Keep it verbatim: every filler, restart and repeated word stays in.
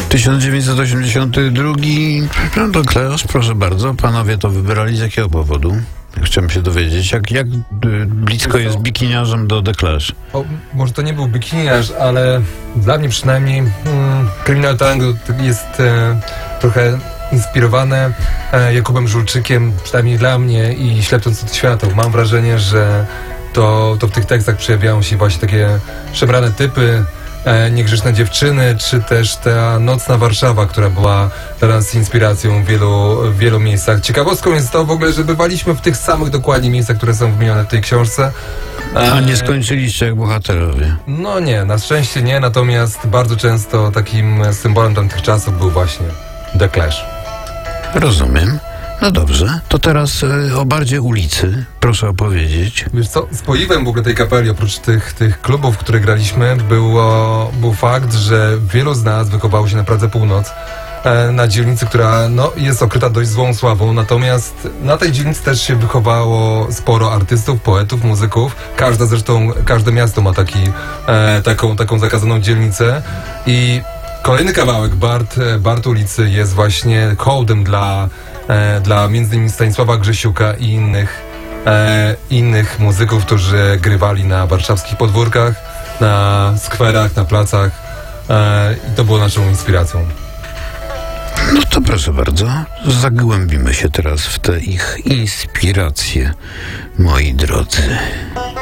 tysiąc dziewięćset osiemdziesiąty drugi, no to Clash, proszę bardzo. Panowie to wybrali z jakiego powodu? Chciałem się dowiedzieć, jak, jak blisko jest bikiniarzem do The Clash. O, może to nie był bikiniarz, ale dla mnie przynajmniej mm, Criminal Tango jest e, trochę inspirowane e, Jakubem Żulczykiem, przynajmniej dla mnie, i Ślepnąc od światła. Mam wrażenie, że to, to w tych tekstach przejawiają się właśnie takie szemrane typy, e, niegrzeczne dziewczyny, czy też ta nocna Warszawa, która była dla nas inspiracją w wielu, w wielu miejscach. Ciekawostką jest to w ogóle, że bywaliśmy w tych samych dokładnie miejscach, które są wymienione w tej książce. E, A nie skończyliście jak bohaterowie. No nie, na szczęście nie, natomiast bardzo często takim symbolem tamtych czasów był właśnie The Clash. Rozumiem. No dobrze, to teraz y, o bardziej ulicy. Proszę opowiedzieć. Wiesz co, spoiwem w ogóle tej kapeli, oprócz tych, tych klubów, w których graliśmy, było, był fakt, że wielu z nas wychowało się na Pradze Północ, e, na dzielnicy, która no, jest okryta dość złą sławą, natomiast na tej dzielnicy też się wychowało sporo artystów, poetów, muzyków. Każda zresztą, każde miasto ma taki, e, taką, taką zakazaną dzielnicę i kolejny kawałek, Bart, Bart ulicy, jest właśnie hołdem dla, e, dla między innymi Stanisława Grzesiuka i innych, e, innych muzyków, którzy grywali na warszawskich podwórkach, na skwerach, na placach, e, i to było naszą inspiracją. No to proszę bardzo, zagłębimy się teraz w te ich inspiracje, moi drodzy.